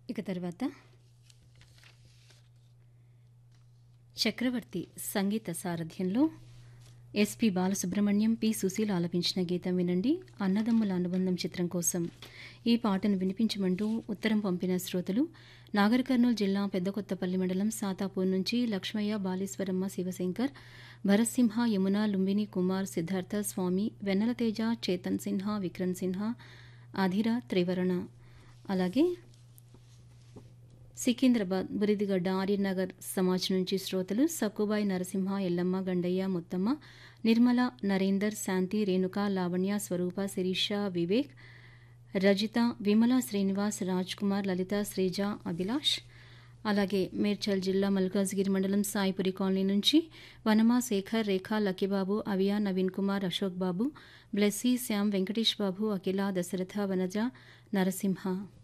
ఇక తర్వాత చక్రవర్తి సంగీత సారథ్యంలో ఎస్పి బాలసుబ్రహ్మణ్యం, పి సుశీల ఆలపించిన గీతం వినండి. అన్నదమ్ముల అనుబంధం చిత్రం కోసం ఈ పాటను వినిపించమంటూ ఉత్తరం పంపిన శ్రోతలు నాగర్ కర్నూలు జిల్లా పెద్దకొత్తపల్లి మండలం సాతాపూర్ నుంచి లక్ష్మయ్య, బాలీశ్వరమ్మ, శివశంకర్, భరత్సింహ, యమున, లుంబిని కుమార్, సిద్ధార్థ, స్వామి, వెన్నెల తేజ, చేతన్ సిన్హా, విక్రమ్ సిన్హా, అధిర, త్రివరణ. అలాగే సికింద్రాబాద్, బురిదిగడ్డ, ఆర్యనగర్ సమాజ్ నుంచి శ్రోతలు సక్కుబాయి, నరసింహ, ఎల్లమ్మ, గండయ్య, ముత్తమ్మ, నిర్మల, నరేందర్, శాంతి, రేణుక, లావణ్య, స్వరూప, శిరీష, వివేక్, రజిత, విమల, శ్రీనివాస్, రాజ్ కుమార్, లలిత, శ్రీజ, అభిలాష్. అలాగే మేడ్చల్ జిల్లా మల్కాజ్గిరి మండలం సాయిపురి కాలనీ నుంచి వనమా, శేఖర్, రేఖ, లక్కీబాబు, అవియా, నవీన్ కుమార్, అశోక్ బాబు, బ్లెస్సీ, శ్యామ్, వెంకటేష్ బాబు, అఖిల, దశరథ, వనజ, నరసింహ.